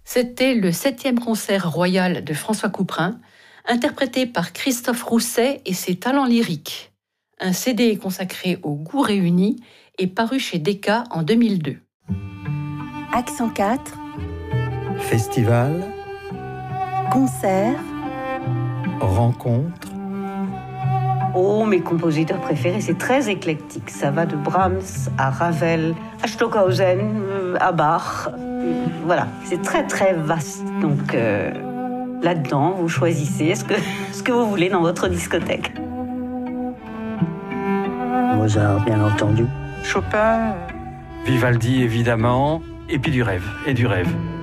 C'était le 7e concert royal de François Couperin, interprété par Christophe Rousset et ses talents lyriques. Un CD consacré aux goûts réunis est paru chez Decca en 2002. Accent 4, Festival, concert, rencontre, Oh, mes compositeurs préférés, c'est très éclectique. Ça va de Brahms à Ravel, à Stockhausen, à Bach. Voilà, c'est très très vaste. Donc là-dedans, vous choisissez ce que vous voulez dans votre discothèque. Mozart, bien entendu. Chopin. Vivaldi, évidemment. Et puis du rêve, et du rêve.